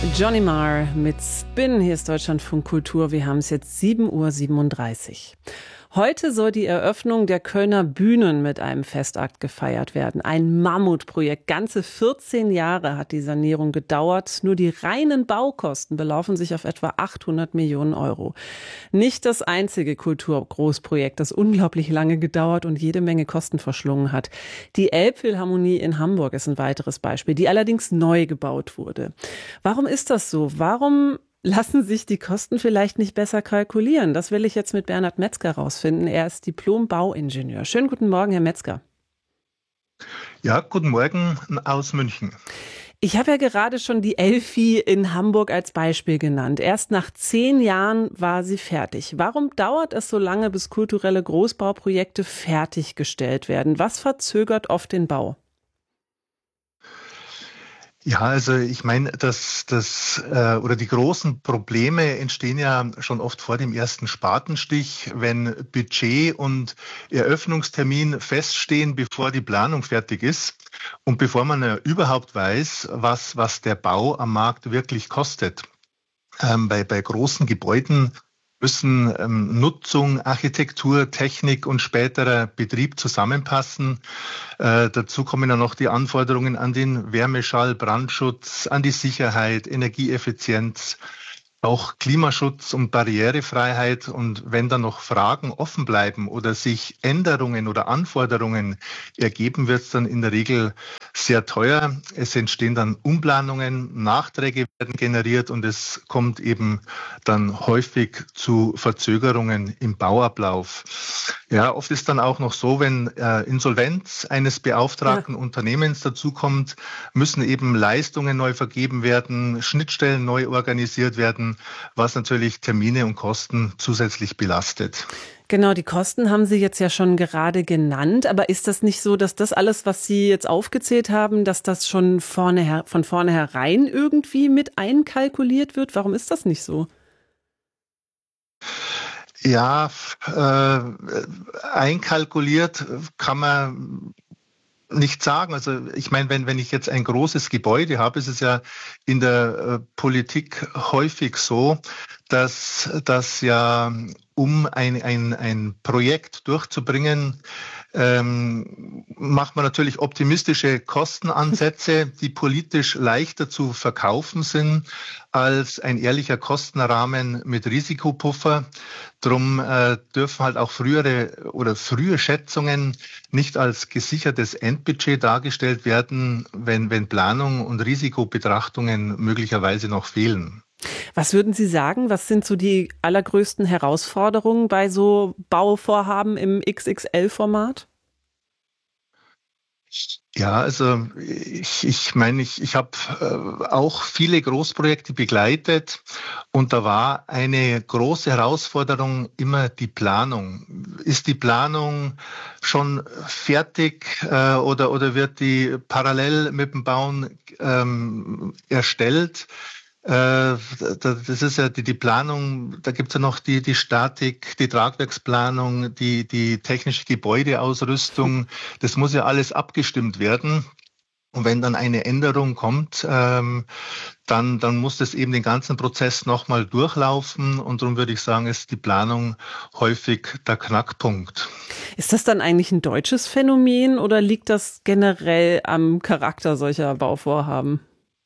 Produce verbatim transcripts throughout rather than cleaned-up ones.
Johnny Marr mit Spin. Hier ist Deutschlandfunk Kultur. Wir haben es jetzt sieben Uhr siebenunddreißig. Heute soll die Eröffnung der Kölner Bühnen mit einem Festakt gefeiert werden. Ein Mammutprojekt. Ganze vierzehn Jahre hat die Sanierung gedauert. Nur die reinen Baukosten belaufen sich auf etwa achthundert Millionen Euro. Nicht das einzige Kulturgroßprojekt, das unglaublich lange gedauert und jede Menge Kosten verschlungen hat. Die Elbphilharmonie in Hamburg ist ein weiteres Beispiel, die allerdings neu gebaut wurde. Warum ist das so? Warum lassen sich die Kosten vielleicht nicht besser kalkulieren? Das will ich jetzt mit Bernhard Metzger rausfinden. Er ist Diplom-Bauingenieur. Schönen guten Morgen, Herr Metzger. Ja, guten Morgen aus München. Ich habe ja gerade schon die Elfi in Hamburg als Beispiel genannt. Erst nach zehn Jahren war sie fertig. Warum dauert es so lange, bis kulturelle Großbauprojekte fertiggestellt werden? Was verzögert oft den Bau? Ja, also ich meine, dass das äh, oder die großen Probleme entstehen ja schon oft vor dem ersten Spatenstich, wenn Budget und Eröffnungstermin feststehen, bevor die Planung fertig ist und bevor man ja überhaupt weiß, was was der Bau am Markt wirklich kostet. Ähm, bei bei großen Gebäuden müssen ähm, Nutzung, Architektur, Technik und späterer Betrieb zusammenpassen. Äh, dazu kommen dann noch die Anforderungen an den Wärmeschall, Brandschutz, an die Sicherheit, Energieeffizienz, auch Klimaschutz und Barrierefreiheit. Und wenn dann noch Fragen offen bleiben oder sich Änderungen oder Anforderungen ergeben, wird es dann in der Regel sehr teuer. Es entstehen dann Umplanungen, Nachträge werden generiert und es kommt eben dann häufig zu Verzögerungen im Bauablauf. Ja, oft ist dann auch noch so, wenn äh, Insolvenz eines beauftragten ja. Unternehmens dazukommt, müssen eben Leistungen neu vergeben werden, Schnittstellen neu organisiert werden, was natürlich Termine und Kosten zusätzlich belastet. Genau, die Kosten haben Sie jetzt ja schon gerade genannt. Aber ist das nicht so, dass das alles, was Sie jetzt aufgezählt haben, dass das schon vorne, von vornherein irgendwie mit einkalkuliert wird? Warum ist das nicht so? Ja, äh, einkalkuliert kann man nicht sagen. Also ich meine, wenn, wenn ich jetzt ein großes Gebäude habe, ist es ja in der äh, Politik häufig so, dass das ja, um ein, ein, ein Projekt durchzubringen, ähm, macht man natürlich optimistische Kostenansätze, die politisch leichter zu verkaufen sind als ein ehrlicher Kostenrahmen mit Risikopuffer. Drum äh, dürfen halt auch frühere oder frühe Schätzungen nicht als gesichertes Endbudget dargestellt werden, wenn, wenn Planung und Risikobetrachtungen möglicherweise noch fehlen. Was würden Sie sagen? Was sind so die allergrößten Herausforderungen bei so Bauvorhaben im X X L-Format? Ja, also ich ich meine, ich, ich habe äh, auch viele Großprojekte begleitet und da war eine große Herausforderung immer die Planung. Ist die Planung schon fertig äh, oder, oder wird die parallel mit dem Bauen ähm, erstellt? Das ist ja die, die Planung, da gibt es ja noch die, die Statik, die Tragwerksplanung, die, die technische Gebäudeausrüstung. Das muss ja alles abgestimmt werden. Und wenn dann eine Änderung kommt, ähm, dann, dann muss das eben den ganzen Prozess nochmal durchlaufen. Und darum würde ich sagen, ist die Planung häufig der Knackpunkt. Ist das dann eigentlich ein deutsches Phänomen oder liegt das generell am Charakter solcher Bauvorhaben?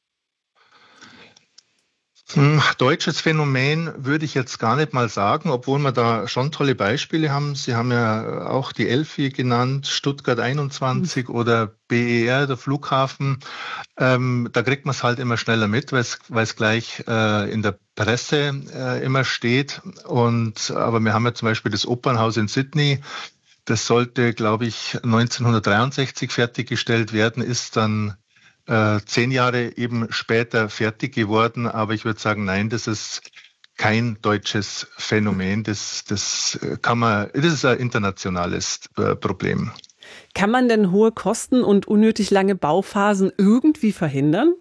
Deutsches Phänomen würde ich jetzt gar nicht mal sagen, obwohl wir da schon tolle Beispiele haben. Sie haben ja auch die Elfi genannt, Stuttgart einundzwanzig mhm. oder B E R, der Flughafen. Ähm, da kriegt man es halt immer schneller mit, weil es gleich äh, in der Presse äh, immer steht. Und aber wir haben ja zum Beispiel das Opernhaus in Sydney. Das sollte, glaube ich, neunzehnhundertdreiundsechzig fertiggestellt werden, ist dann Äh, zehn Jahre eben später fertig geworden, aber ich würde sagen, nein, das ist kein deutsches Phänomen. Das, das kann man, das ist ein internationales äh, Problem. Kann man denn hohe Kosten und unnötig lange Bauphasen irgendwie verhindern?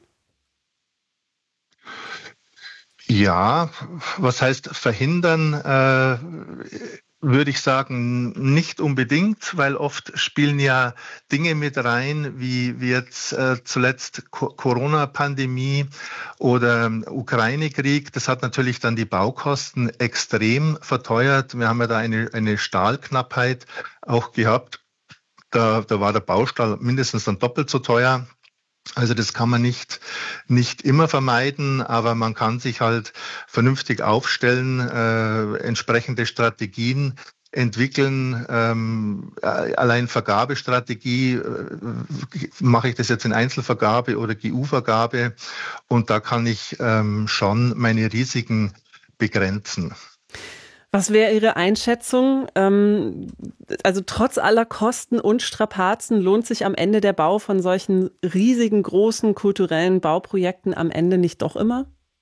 Ja, was heißt verhindern? Äh, Würde ich sagen, nicht unbedingt, weil oft spielen ja Dinge mit rein, wie, wie jetzt äh, zuletzt Co- Corona-Pandemie oder ähm, Ukraine-Krieg. Das hat natürlich dann die Baukosten extrem verteuert. Wir haben ja da eine, eine Stahlknappheit auch gehabt. Da, da war der Baustahl mindestens dann doppelt so teuer. Also das kann man nicht, nicht immer vermeiden, aber man kann sich halt vernünftig aufstellen, äh, entsprechende Strategien entwickeln. Ähm, äh, allein Vergabestrategie, äh, mache ich das jetzt in Einzelvergabe oder G U-Vergabe, und da kann ich ähm, schon meine Risiken begrenzen. Was wäre Ihre Einschätzung? Ähm, also trotz aller Kosten und Strapazen lohnt sich am Ende der Bau von solchen riesigen, großen kulturellen Bauprojekten am Ende nicht doch immer?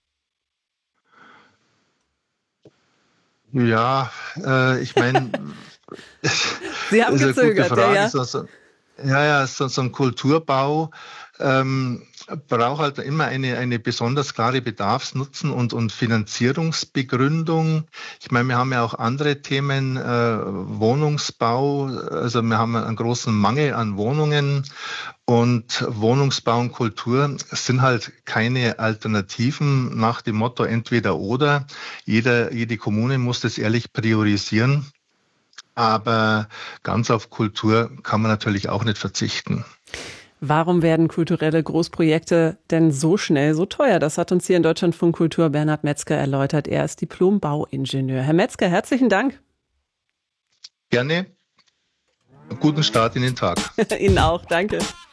Ja, äh, ich meine, Sie haben das ist eine gute gezögert, ja, Frage. ja. So, so, ja, ja, so, so ein Kulturbau ähm, braucht halt immer eine, eine besonders klare Bedarfsnutzen- und, und Finanzierungsbegründung. Ich meine, wir haben ja auch andere Themen, äh, Wohnungsbau. Also wir haben einen großen Mangel an Wohnungen, und Wohnungsbau und Kultur sind halt keine Alternativen nach dem Motto entweder oder. Jeder, jede Kommune muss das ehrlich priorisieren. Aber ganz auf Kultur kann man natürlich auch nicht verzichten. Warum werden kulturelle Großprojekte denn so schnell so teuer? Das hat uns hier in Deutschlandfunk Kultur Bernhard Metzger erläutert. Er ist Diplom-Bauingenieur. Herr Metzger, herzlichen Dank. Gerne. Guten Start in den Tag. Ihnen auch, danke.